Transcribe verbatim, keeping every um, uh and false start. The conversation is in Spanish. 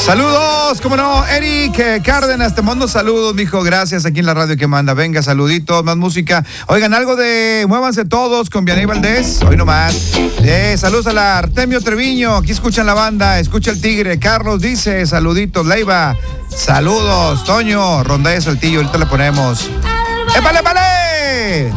Saludos, cómo no, Eric eh, Cárdenas, te mando saludos, mijo, gracias, aquí en la radio que manda. Venga, saluditos, más música. Oigan, algo de Muévanse Todos con Vianney Valdés, hoy nomás. Eh, saludos a la Artemio Treviño, aquí escuchan la banda, escucha el Tigre. Carlos dice, saluditos, Leiva, saludos, Toño, Ronda de Saltillo, ahorita le ponemos. ¡Épale, épale!